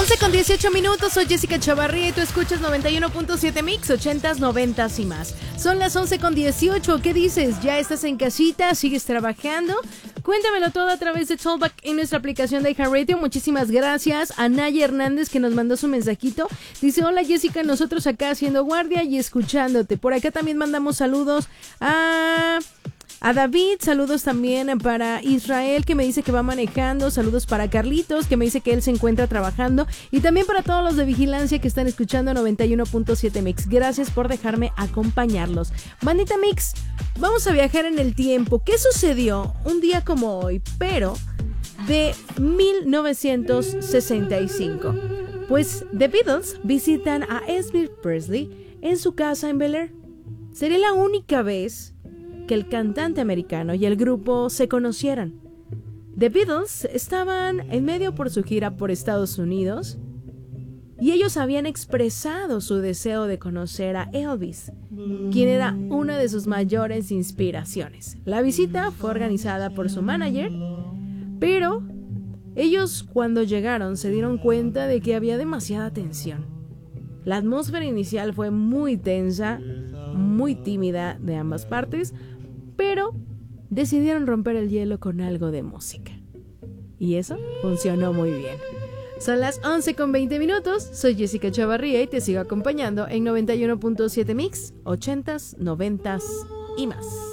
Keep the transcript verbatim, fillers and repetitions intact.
once con dieciocho minutos, soy Jessica Chavarría y tú escuchas noventa y uno punto siete Mix, ochentas, noventas y más. Son las once con dieciocho, ¿qué dices? ¿Ya estás en casita? ¿Sigues trabajando? Cuéntamelo todo a través de Talkback en nuestra aplicación de iHeartRadio. Muchísimas gracias a Naya Hernández que nos mandó su mensajito. Dice, hola Jessica, nosotros acá haciendo guardia y escuchándote. Por acá también mandamos saludos a... A David, saludos también para Israel que me dice que va manejando, saludos para Carlitos que me dice que él se encuentra trabajando y también para todos los de vigilancia que están escuchando noventa y uno punto siete Mix. Gracias por dejarme acompañarlos. Bandita Mix, vamos a viajar en el tiempo. ¿Qué sucedió un día como hoy, pero de mil novecientos sesenta y cinco? Pues The Beatles visitan a Elvis Presley en su casa en Bel Air. Sería la única vez que el cantante americano y el grupo se conocieran. The Beatles estaban en medio por su gira por Estados Unidos y ellos habían expresado su deseo de conocer a Elvis, quien era una de sus mayores inspiraciones. La visita fue organizada por su manager, pero ellos cuando llegaron se dieron cuenta de que había demasiada tensión. La atmósfera inicial fue muy tensa, muy tímida de ambas partes, pero decidieron romper el hielo con algo de música. Y eso funcionó muy bien. Son las once con veinte minutos, soy Jessica Chavarría y te sigo acompañando en noventa y uno punto siete Mix, ochentas, noventas y más.